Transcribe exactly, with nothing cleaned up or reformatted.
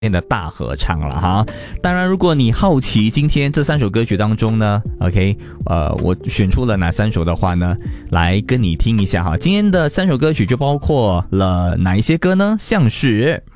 的大合唱了哈。当然如果你好奇今天这三首歌曲当中呢 OK 呃，我选出了哪三首的话呢，来跟你听一下哈。今天的三首歌曲就包括了哪一些歌呢？像是